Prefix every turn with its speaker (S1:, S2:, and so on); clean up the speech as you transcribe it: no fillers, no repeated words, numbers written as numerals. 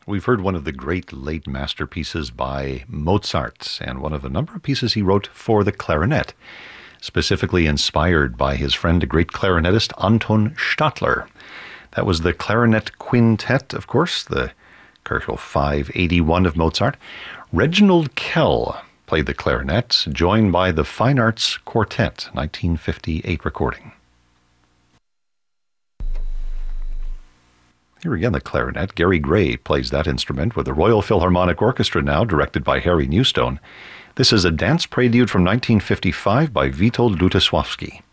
S1: We've heard one of the great late masterpieces by Mozart and one of a number of pieces he wrote for the clarinet, specifically inspired by his friend, the great clarinetist Anton Stadler. That was the Clarinet Quintet, of course, the Köchel 581 of Mozart. Reginald Kell played the clarinet, joined by the Fine Arts Quartet, 1958 recording. Here again, the clarinet. Gary Gray plays that instrument with the Royal Philharmonic Orchestra now, directed by Harry Newstone. This is a dance prelude from 1955 by Witold Lutosławski.